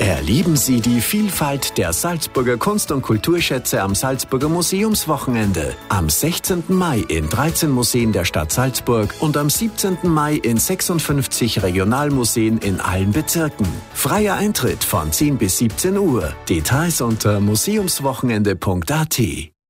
Erleben Sie die Vielfalt der Salzburger Kunst- und Kulturschätze am Salzburger Museumswochenende. Am 16. Mai in 13 Museen der Stadt Salzburg und am 17. Mai in 56 Regionalmuseen in allen Bezirken. Freier Eintritt von 10 bis 17 Uhr. Details unter museumswochenende.at.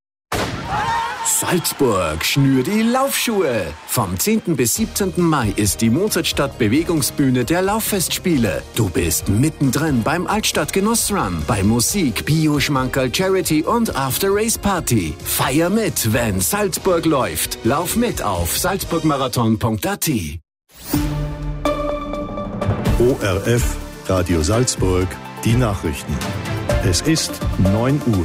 Salzburg, schnür die Laufschuhe! Vom 10. bis 17. Mai ist die Mozartstadt Bewegungsbühne der Lauffestspiele. Du bist mittendrin beim Altstadt-Genussrun, bei Musik, Bio-Schmankerl, Charity und After-Race-Party. Feier mit, wenn Salzburg läuft. Lauf mit auf salzburgmarathon.at. ORF, Radio Salzburg, die Nachrichten. Es ist 9 Uhr.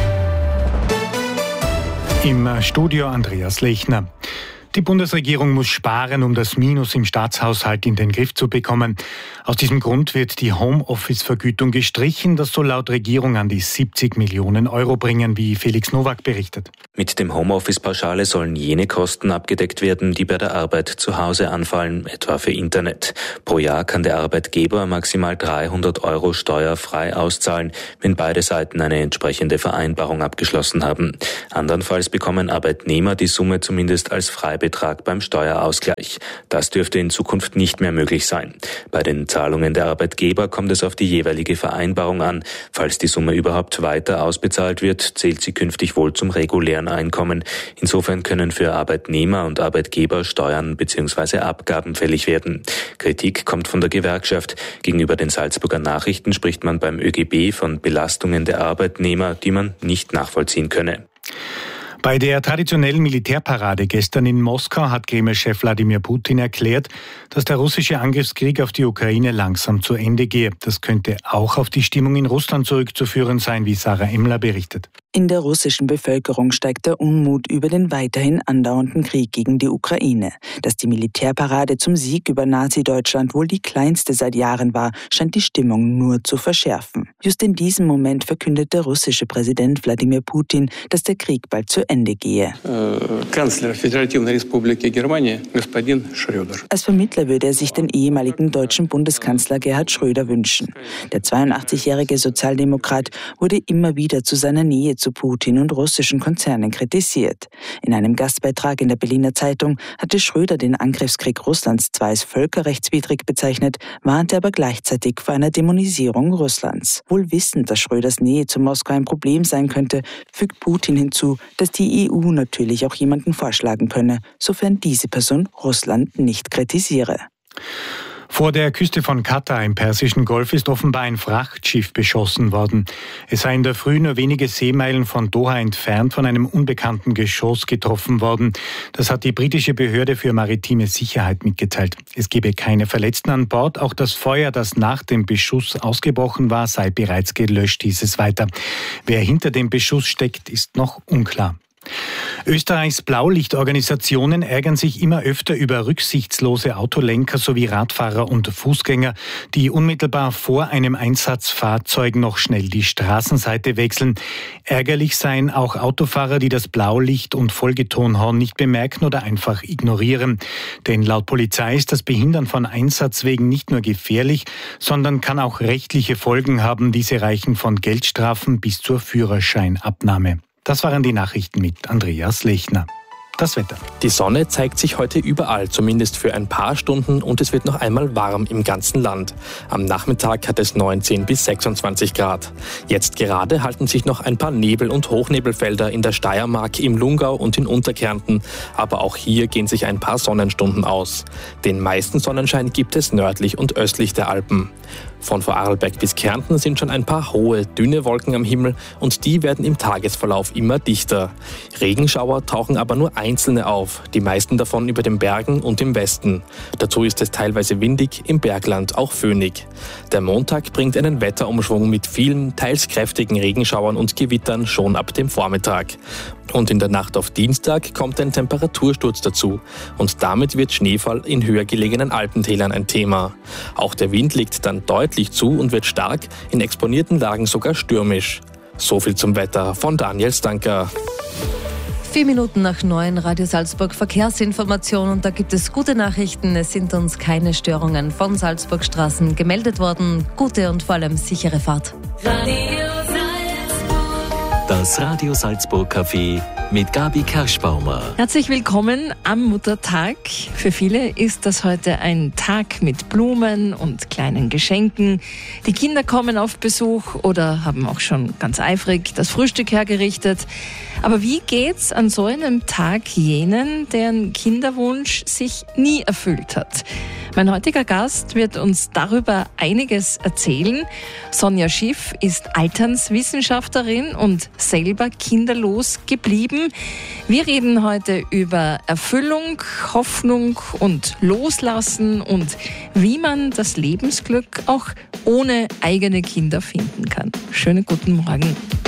Im Studio Andreas Lechner. Die Bundesregierung muss sparen, um das Minus im Staatshaushalt in den Griff zu bekommen. Aus diesem Grund wird die Homeoffice-Vergütung gestrichen. Das soll laut Regierung an die 70 Millionen Euro bringen, wie Felix Nowak berichtet. Mit dem Homeoffice-Pauschale sollen jene Kosten abgedeckt werden, die bei der Arbeit zu Hause anfallen, etwa für Internet. Pro Jahr kann der Arbeitgeber maximal 300 Euro steuerfrei auszahlen, wenn beide Seiten eine entsprechende Vereinbarung abgeschlossen haben. Andernfalls bekommen Arbeitnehmer die Summe zumindest als Freibetrag beim Steuerausgleich. Das dürfte in Zukunft nicht mehr möglich sein. Bei den Zahlungen der Arbeitgeber kommt es auf die jeweilige Vereinbarung an. Falls die Summe überhaupt weiter ausbezahlt wird, zählt sie künftig wohl zum regulären Einkommen. Insofern können für Arbeitnehmer und Arbeitgeber Steuern bzw. Abgaben fällig werden. Kritik kommt von der Gewerkschaft. Gegenüber den Salzburger Nachrichten spricht man beim ÖGB von Belastungen der Arbeitnehmer, die man nicht nachvollziehen könne. Bei der traditionellen Militärparade gestern in Moskau hat Kreml-Chef Wladimir Putin erklärt, dass der russische Angriffskrieg auf die Ukraine langsam zu Ende gehe. Das könnte auch auf die Stimmung in Russland zurückzuführen sein, wie Sarah Emmler berichtet. In der russischen Bevölkerung steigt der Unmut über den weiterhin andauernden Krieg gegen die Ukraine. Dass die Militärparade zum Sieg über Nazi-Deutschland wohl die kleinste seit Jahren war, scheint die Stimmung nur zu verschärfen. Just in diesem Moment verkündet der russische Präsident Wladimir Putin, dass der Krieg bald zu Ende gehe. Kanzler Föderativной Republiky Germany, господин Schröder. Als Vermittler würde er sich den ehemaligen deutschen Bundeskanzler Gerhard Schröder wünschen. Der 82-jährige Sozialdemokrat wurde immer wieder zu seiner Nähe zu Putin und russischen Konzernen kritisiert. In einem Gastbeitrag in der Berliner Zeitung hatte Schröder den Angriffskrieg Russlands zwar als völkerrechtswidrig bezeichnet, warnte aber gleichzeitig vor einer Dämonisierung Russlands. Wohl wissend, dass Schröders Nähe zu Moskau ein Problem sein könnte, fügt Putin hinzu, dass die EU natürlich auch jemanden vorschlagen könne, sofern diese Person Russland nicht kritisiere. Vor der Küste von Katar im Persischen Golf ist offenbar ein Frachtschiff beschossen worden. Es sei in der Früh nur wenige Seemeilen von Doha entfernt von einem unbekannten Geschoss getroffen worden. Das hat die britische Behörde für maritime Sicherheit mitgeteilt. Es gebe keine Verletzten an Bord. Auch das Feuer, das nach dem Beschuss ausgebrochen war, sei bereits gelöscht, hieß es weiter. Wer hinter dem Beschuss steckt, ist noch unklar. Österreichs Blaulichtorganisationen ärgern sich immer öfter über rücksichtslose Autolenker sowie Radfahrer und Fußgänger, die unmittelbar vor einem Einsatzfahrzeug noch schnell die Straßenseite wechseln. Ärgerlich seien auch Autofahrer, die das Blaulicht und Folgetonhorn nicht bemerken oder einfach ignorieren. Denn laut Polizei ist das Behindern von Einsatzwegen nicht nur gefährlich, sondern kann auch rechtliche Folgen haben. Diese reichen von Geldstrafen bis zur Führerscheinabnahme. Das waren die Nachrichten mit Andreas Lechner. Das Wetter. Die Sonne zeigt sich heute überall, zumindest für ein paar Stunden, und es wird noch einmal warm im ganzen Land. Am Nachmittag hat es 19 bis 26 Grad. Jetzt gerade halten sich noch ein paar Nebel- und Hochnebelfelder in der Steiermark, im Lungau und in Unterkärnten, aber auch hier gehen sich ein paar Sonnenstunden aus. Den meisten Sonnenschein gibt es nördlich und östlich der Alpen. Von Vorarlberg bis Kärnten sind schon ein paar hohe, dünne Wolken am Himmel und die werden im Tagesverlauf immer dichter. Regenschauer tauchen aber nur einzelne auf, die meisten davon über den Bergen und im Westen. Dazu ist es teilweise windig, im Bergland auch föhnig. Der Montag bringt einen Wetterumschwung mit vielen, teils kräftigen Regenschauern und Gewittern schon ab dem Vormittag. Und in der Nacht auf Dienstag kommt ein Temperatursturz dazu. Und damit wird Schneefall in höher gelegenen Alpentälern ein Thema. Auch der Wind legt dann deutlich zu und wird stark, in exponierten Lagen sogar stürmisch. So viel zum Wetter von Daniel Stanker. 4 Minuten nach 9, Radio Salzburg Verkehrsinformation, und da gibt es gute Nachrichten. Es sind uns keine Störungen von Salzburgstraßen gemeldet worden. Gute und vor allem sichere Fahrt. Das Radio Salzburg Café mit Gabi Kerschbaumer. Herzlich willkommen am Muttertag. Für viele ist das heute ein Tag mit Blumen und kleinen Geschenken. Die Kinder kommen auf Besuch oder haben auch schon ganz eifrig das Frühstück hergerichtet. Aber wie geht's an so einem Tag jenen, deren Kinderwunsch sich nie erfüllt hat? Mein heutiger Gast wird uns darüber einiges erzählen. Sonja Schiff ist Alternswissenschaftlerin und selber kinderlos geblieben. Wir reden heute über Erfüllung, Hoffnung und Loslassen und wie man das Lebensglück auch ohne eigene Kinder finden kann. Schönen guten Morgen.